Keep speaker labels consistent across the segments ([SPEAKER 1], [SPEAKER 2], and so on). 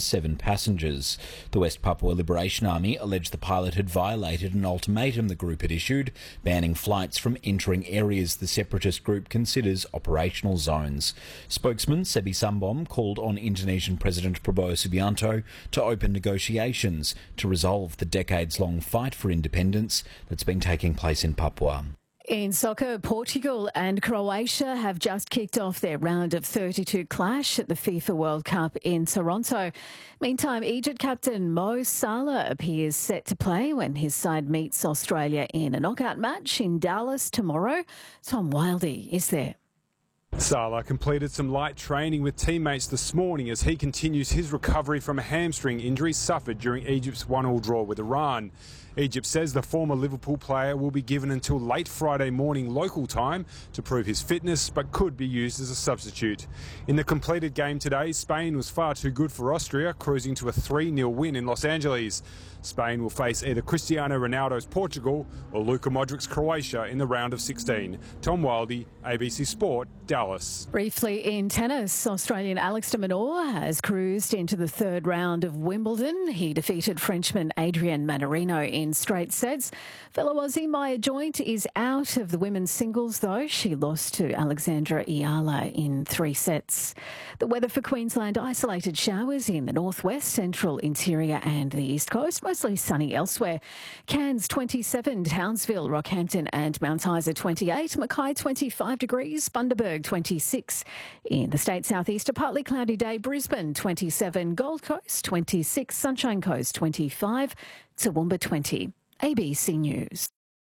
[SPEAKER 1] 7 passengers. The West Papua Liberation Army alleged the pilot had violated an ultimatum the group had issued, banning flights from entering areas the separatist group considers operational zones. Spokesman Sebi Sambom called on Indonesian President Prabowo Subianto to open negotiations to resolve the decades-long fight for independence that's been taking place in Papua.
[SPEAKER 2] In soccer, Portugal and Croatia have just kicked off their round of 32 clash at the FIFA World Cup in Toronto. Meantime, Egypt captain Mo Salah appears set to play when his side meets Australia in a knockout match in Dallas tomorrow. Tom Wildey is there.
[SPEAKER 3] Salah completed some light training with teammates this morning as he continues his recovery from a hamstring injury suffered during Egypt's 1-1 draw with Iran. Egypt says the former Liverpool player will be given until late Friday morning local time to prove his fitness, but could be used as a substitute. In the completed game today, Spain was far too good for Austria, cruising to a 3-0 win in Los Angeles. Spain will face either Cristiano Ronaldo's Portugal or Luka Modric's Croatia in the round of 16. Tom Wildey, ABC Sport, Dallas.
[SPEAKER 2] Briefly in tennis, Australian Alex de Minaur has cruised into the third round of Wimbledon. He defeated Frenchman Adrian Manarino in straight sets. Fellow Aussie Maya Joint is out of the women's singles though. She lost to Alexandra Iala in 3 sets. The weather for Queensland: isolated showers in the northwest, central, interior and the east coast. Mostly sunny elsewhere. Cairns 27, Townsville, Rockhampton and Mount Isa 28, Mackay 25 degrees, Bundaberg 26. In the state southeast, a partly cloudy day, Brisbane 27, Gold Coast 26, Sunshine Coast 25, Toowoomba 20. ABC News.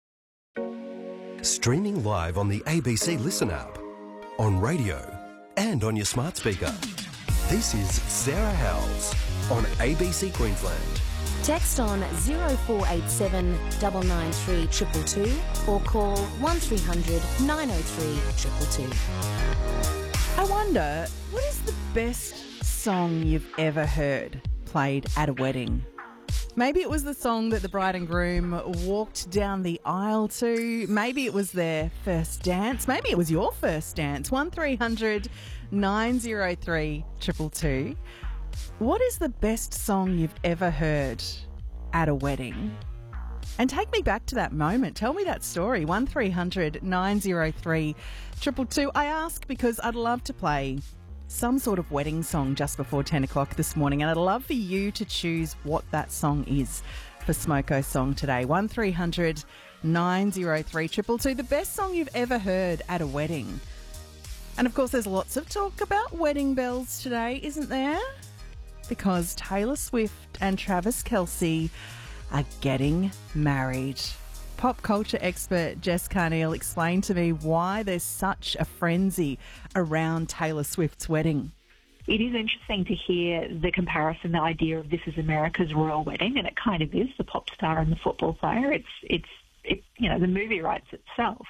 [SPEAKER 4] Streaming live on the ABC Listen app, on radio and on your smart speaker. This is Sarah Howells on ABC Queensland.
[SPEAKER 5] Text on 0487 993 222 or call 1300 903 222.
[SPEAKER 6] I wonder, what is the best song you've ever heard played at a wedding? Maybe it was the song that the bride and groom walked down the aisle to. Maybe it was their first dance. Maybe it was your first dance. 1300 903 222. What is the best song you've ever heard at a wedding? And take me back to that moment. Tell me that story. 1300 903 222. I ask because I'd love to play some sort of wedding song just before 10 o'clock this morning, and I'd love for you to choose what that song is for Smoko Song today. 1300 903 222. The best song you've ever heard at a wedding. And of course, there's lots of talk about wedding bells today, isn't there? Because Taylor Swift and Travis Kelce are getting married. Pop culture expert Jess Carneal explained to me why there's such a frenzy around Taylor Swift's wedding.
[SPEAKER 7] It is interesting to hear the comparison, the idea of this is America's royal wedding, and it kind of is. The pop star and the football player. It's you know, the movie writes itself.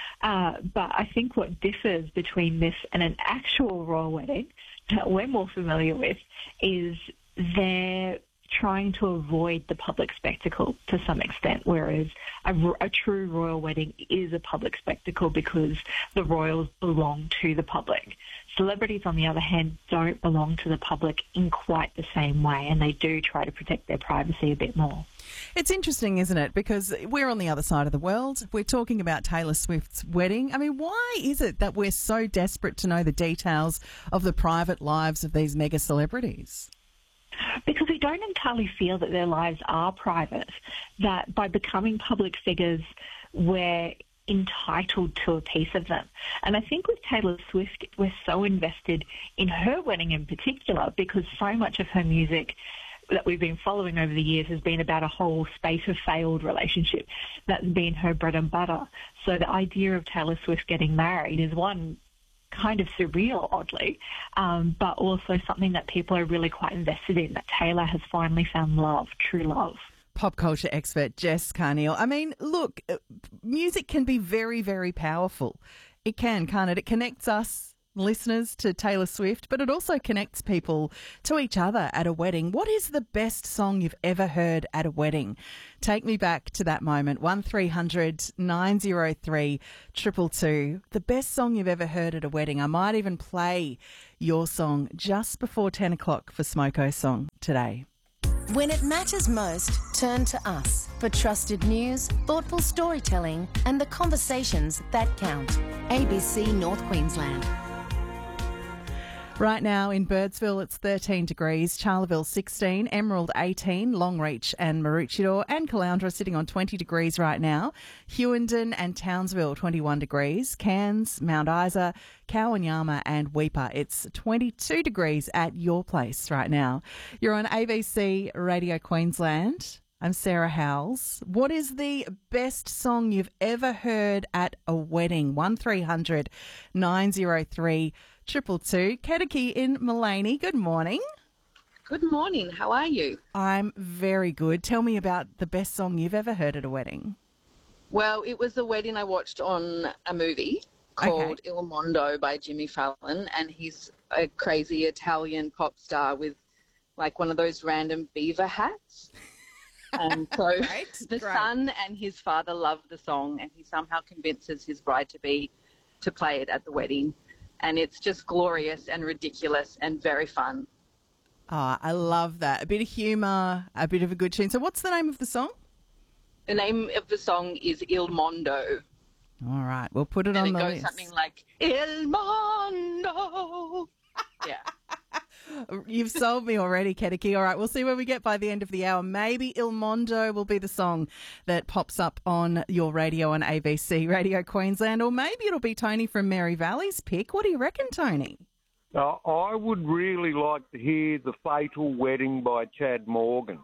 [SPEAKER 7] But I think what differs between this and an actual royal wedding that we're more familiar with is they're trying to avoid the public spectacle to some extent, whereas a true royal wedding is a public spectacle because the royals belong to the public. Celebrities, on the other hand, don't belong to the public in quite the same way, and they do try to protect their privacy a bit more.
[SPEAKER 6] It's interesting, isn't it? Because we're on the other side of the world. We're talking about Taylor Swift's wedding. I mean, why is it that we're so desperate to know the details of the private lives of these mega celebrities?
[SPEAKER 7] Because we don't entirely feel that their lives are private, that by becoming public figures, we're entitled to a piece of them. And I think with Taylor Swift, we're so invested in her wedding in particular because so much of her music that we've been following over the years has been about a whole space of failed relationship. That's been her bread and butter. So the idea of Taylor Swift getting married is one kind of surreal, oddly, but also something that people are really quite invested in, that Taylor has finally found love, true love.
[SPEAKER 6] Pop culture expert Jess Carneal. I mean, look, music can be very, very powerful. It can, can't it? It connects us listeners to Taylor Swift, but it also connects people to each other at a wedding. What is the best song you've ever heard at a wedding? Take me back to that moment. 1300 903 222. The best song you've ever heard at a wedding. I might even play your song just before 10 o'clock for Smoko Song. today.
[SPEAKER 5] When it matters most, turn to us for trusted news, thoughtful storytelling, and the conversations that count. ABC North Queensland.
[SPEAKER 6] Right now in Birdsville, it's 13 degrees, Charleville 16, Emerald 18, Longreach and Maroochydore and Caloundra sitting on 20 degrees right now. Hewenden and Townsville 21 degrees, Cairns, Mount Isa, Kowanyama and Weipa. It's 22 degrees at your place right now. You're on ABC Radio Queensland. I'm Sarah Howells. What is the best song you've ever heard at a wedding? 1300 903 222. Kediki in Maleny, good morning.
[SPEAKER 8] Good morning. How are you?
[SPEAKER 6] I'm very good. Tell me about the best song you've ever heard at a wedding.
[SPEAKER 8] Well, it was a wedding I watched on a movie called Il Mondo by Jimmy Fallon, and he's a crazy Italian pop star with like one of those random beaver hats. And so the son and his father love the song, and he somehow convinces his bride-to-be to play it at the wedding. And it's just glorious and ridiculous and very fun.
[SPEAKER 6] Oh, I love that. A bit of humour, a bit of a good tune. So what's the name of the song?
[SPEAKER 8] The name of the song is Il Mondo.
[SPEAKER 6] All right, we'll put it on the list.
[SPEAKER 8] And it goes something like, Il Mondo. Yeah.
[SPEAKER 6] You've sold me already, Kediki. All right, we'll see where we get by the end of the hour. Maybe Il Mondo will be the song that pops up on your radio on ABC Radio Queensland, or maybe it'll be Tony from Mary Valley's pick. What do you reckon, Tony?
[SPEAKER 9] I would really like to hear The Fatal Wedding by Chad Morgan.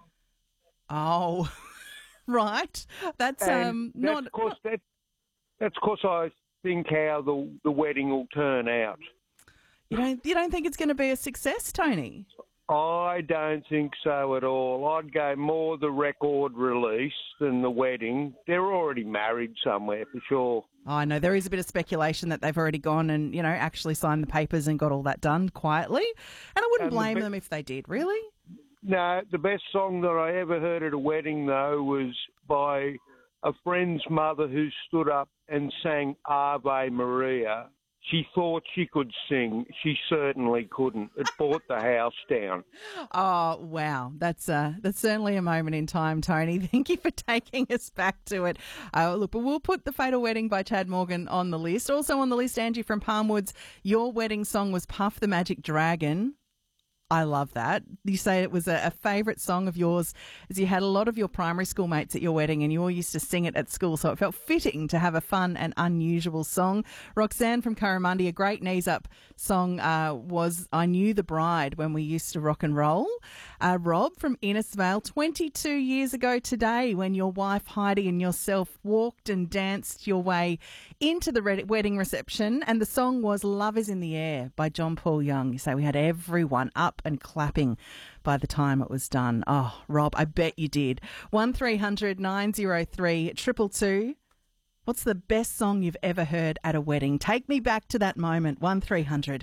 [SPEAKER 6] Oh, right. That's not...
[SPEAKER 9] That's because I think how the wedding will turn out.
[SPEAKER 6] You don't think it's going to be a success, Tony?
[SPEAKER 9] I don't think so at all. I'd go more the record release than the wedding. They're already married somewhere for sure.
[SPEAKER 6] Oh, I know. There is a bit of speculation that they've already gone and, actually signed the papers and got all that done quietly. And I wouldn't blame them if they did, really.
[SPEAKER 9] No, the best song that I ever heard at a wedding, though, was by a friend's mother who stood up and sang Ave Maria. She thought she could sing. She certainly couldn't. It brought the house down.
[SPEAKER 6] Oh, wow. That's certainly a moment in time, Tony. Thank you for taking us back to it. Look, but we'll put The Fatal Wedding by Chad Morgan on the list. Also on the list, Angie from Palmwoods, your wedding song was Puff the Magic Dragon. I love that. You say it was a favourite song of yours as you had a lot of your primary school mates at your wedding and you all used to sing it at school, so it felt fitting to have a fun and unusual song. Roxanne from Curramundi, a great knees-up song was I Knew the Bride when we used to rock and roll. Rob from Innisvale, 22 years ago today when your wife Heidi and yourself walked and danced your way into the wedding reception, and the song was Love is in the Air by John Paul Young. You say we had everyone up and clapping by the time it was done. Oh, Rob, I bet you did. 1300 903 222. What's the best song you've ever heard at a wedding? Take me back to that moment. 1300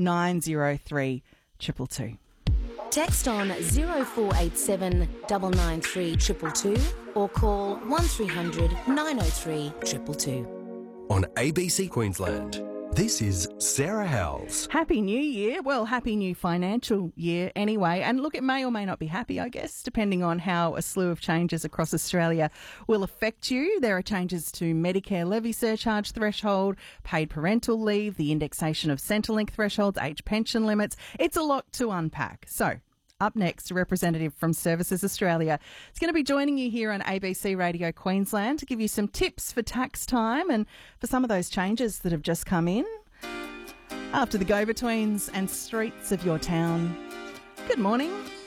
[SPEAKER 6] 903 222.
[SPEAKER 5] Text on 0487 993 222 or call 1300 903 222.
[SPEAKER 4] On ABC Queensland, this is Sarah Howells.
[SPEAKER 6] Happy New Year. Well, happy new financial year anyway. And look, it may or may not be happy, I guess, depending on how a slew of changes across Australia will affect you. There are changes to Medicare levy surcharge threshold, paid parental leave, the indexation of Centrelink thresholds, age pension limits. It's a lot to unpack. So, up next, a representative from Services Australia is going to be joining you here on ABC Radio Queensland to give you some tips for tax time and for some of those changes that have just come in. After the go-betweens and streets of your town. Good morning.